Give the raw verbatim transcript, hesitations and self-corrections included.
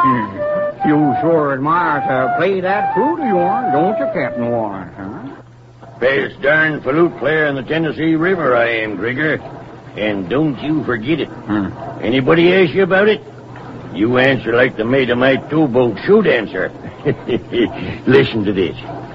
You sure admire to play that flute of yours, don't you, Captain Warren, huh? Best darn flute player in the Tennessee River I am, Grigger. And don't you forget it. Hmm. Anybody ask you about it? You answer like the mate of my towboat should answer. Listen to this.